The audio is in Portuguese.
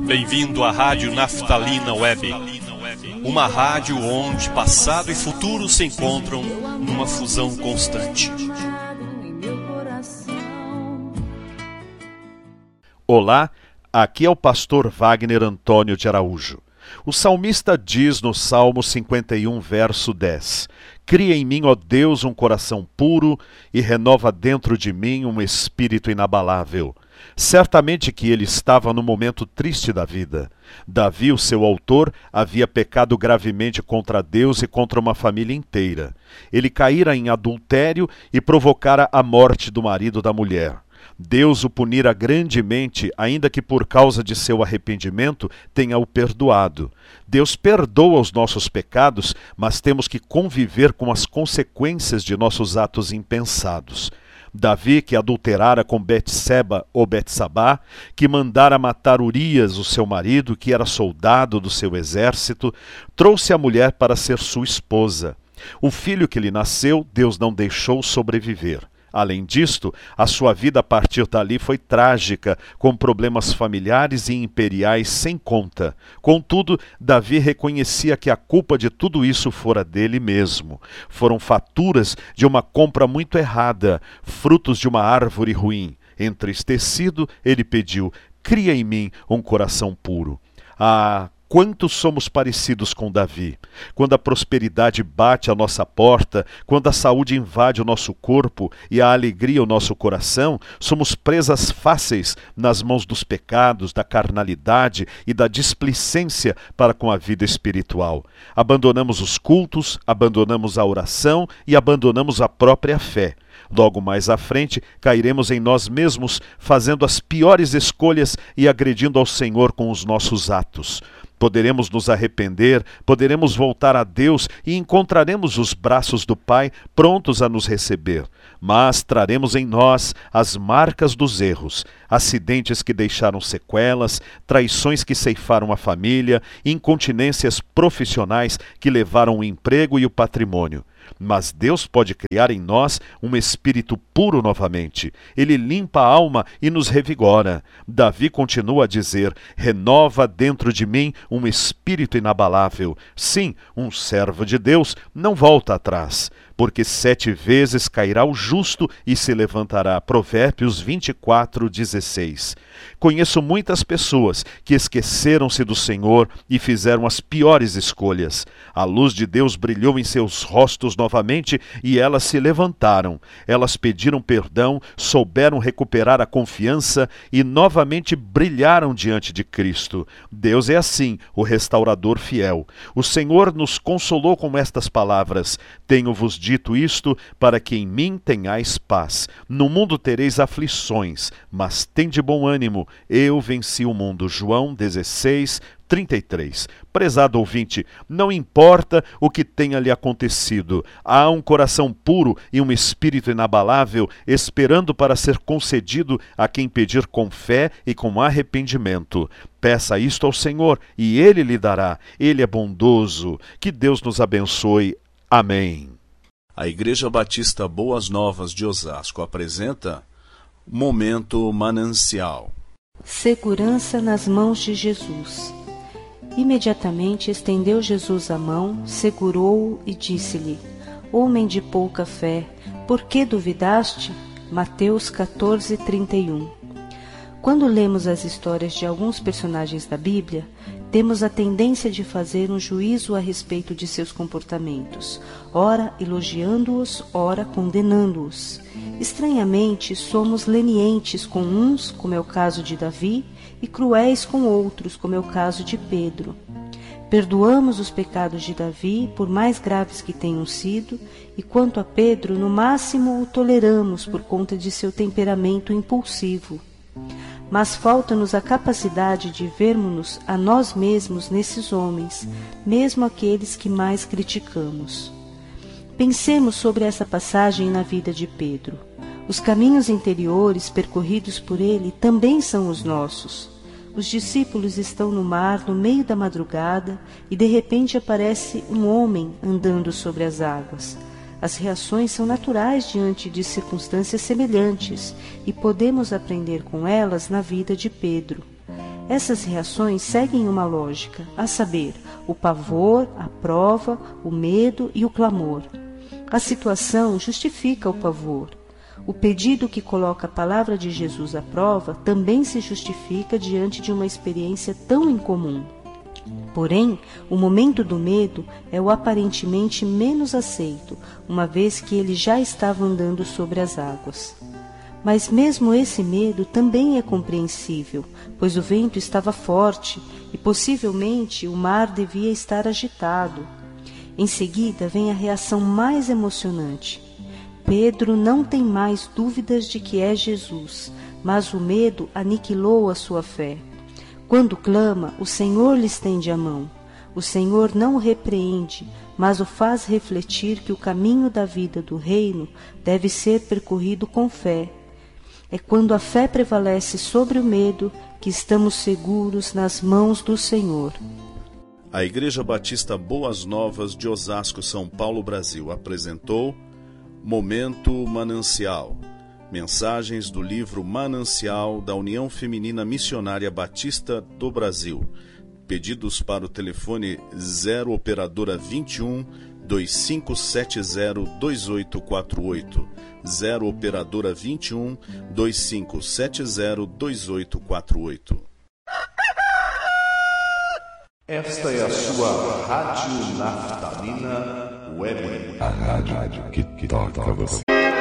Bem-vindo à Rádio Naftalina Web, uma rádio onde passado e futuro se encontram numa fusão constante. Olá, aqui é o pastor Wagner Antônio de Araújo. O salmista diz no Salmo 51, verso 10: Cria em mim, ó Deus, um coração puro e renova dentro de mim um espírito inabalável. Certamente que ele estava no momento triste da vida. Davi, o seu autor, havia pecado gravemente contra Deus e contra uma família inteira. Ele caíra em adultério e provocara a morte do marido da mulher. Deus o punira grandemente, ainda que por causa de seu arrependimento tenha-o perdoado. Deus perdoa os nossos pecados, mas temos que conviver com as consequências de nossos atos impensados. Davi, que adulterara com Betseba ou Betsabá, que mandara matar Urias, o seu marido, que era soldado do seu exército, trouxe a mulher para ser sua esposa. O filho que lhe nasceu, Deus não deixou sobreviver. Além disto, a sua vida a partir dali foi trágica, com problemas familiares e imperiais sem conta. Contudo, Davi reconhecia que a culpa de tudo isso fora dele mesmo. Foram faturas de uma compra muito errada, frutos de uma árvore ruim. Entristecido, ele pediu: cria em mim um coração puro. Quantos somos parecidos com Davi? Quando a prosperidade bate à nossa porta, quando a saúde invade o nosso corpo e a alegria o nosso coração, somos presas fáceis nas mãos dos pecados, da carnalidade e da displicência para com a vida espiritual. Abandonamos os cultos, abandonamos a oração e abandonamos a própria fé. Logo mais à frente, cairemos em nós mesmos, fazendo as piores escolhas e agredindo ao Senhor com os nossos atos. Poderemos nos arrepender, poderemos voltar a Deus e encontraremos os braços do Pai prontos a nos receber. Mas traremos em nós as marcas dos erros, acidentes que deixaram sequelas, traições que ceifaram a família, incontinências profissionais que levaram o emprego e o patrimônio. Mas Deus pode criar em nós um espírito puro novamente. Ele limpa a alma e nos revigora. Davi continua a dizer: renova dentro de mim um espírito inabalável. Sim, um servo de Deus não volta atrás, porque 7 vezes cairá o justo e se levantará. Provérbios 24, 16. Conheço muitas pessoas que esqueceram-se do Senhor e fizeram as piores escolhas. A luz de Deus brilhou em seus rostos novamente e elas se levantaram. Elas pediram perdão, souberam recuperar a confiança e novamente brilharam diante de Cristo. Deus é assim, o restaurador fiel. O Senhor nos consolou com estas palavras: tenho-vos dito isto para que em mim tenhais paz. No mundo tereis aflições, mas tende bom ânimo, eu venci o mundo. João 16, 33. Prezado ouvinte, não importa o que tenha lhe acontecido, há um coração puro e um espírito inabalável esperando para ser concedido a quem pedir com fé e com arrependimento. Peça isto ao Senhor e Ele lhe dará. Ele é bondoso. Que Deus nos abençoe. Amém. A Igreja Batista Boas Novas de Osasco apresenta Momento Manancial. Segurança nas mãos de Jesus. Imediatamente estendeu Jesus a mão, segurou-o e disse-lhe: Homem de pouca fé, por que duvidaste? Mateus 14, 31. Quando lemos as histórias de alguns personagens da Bíblia, temos a tendência de fazer um juízo a respeito de seus comportamentos, ora elogiando-os, ora condenando-os. Estranhamente, somos lenientes com uns, como é o caso de Davi, e cruéis com outros, como é o caso de Pedro. Perdoamos os pecados de Davi, por mais graves que tenham sido, e quanto a Pedro, no máximo o toleramos por conta de seu temperamento impulsivo. Mas falta-nos a capacidade de vermos-nos a nós mesmos nesses homens, mesmo aqueles que mais criticamos. Pensemos sobre essa passagem na vida de Pedro. Os caminhos interiores percorridos por ele também são os nossos. Os discípulos estão no mar no meio da madrugada e de repente aparece um homem andando sobre as águas. As reações são naturais diante de circunstâncias semelhantes e podemos aprender com elas na vida de Pedro. Essas reações seguem uma lógica, a saber, o pavor, a prova, o medo e o clamor. A situação justifica o pavor. O pedido que coloca a palavra de Jesus à prova também se justifica diante de uma experiência tão incomum. Porém, o momento do medo é o aparentemente menos aceito, uma vez que ele já estava andando sobre as águas. Mas mesmo esse medo também é compreensível, pois o vento estava forte e possivelmente o mar devia estar agitado. Em seguida vem a reação mais emocionante. Pedro não tem mais dúvidas de que é Jesus, mas o medo aniquilou a sua fé. Quando clama, o Senhor lhe estende a mão. O Senhor não o repreende, mas o faz refletir que o caminho da vida do reino deve ser percorrido com fé. É quando a fé prevalece sobre o medo que estamos seguros nas mãos do Senhor. A Igreja Batista Boas Novas de Osasco, São Paulo, Brasil, apresentou Momento Manancial. Mensagens do livro Manancial da União Feminina Missionária Batista do Brasil. Pedidos para o telefone 0 operadora 21 2570 2848. 0 operadora 21 2570 2848. Esta é a sua Rádio Naftalina Web. A rádio que toca você.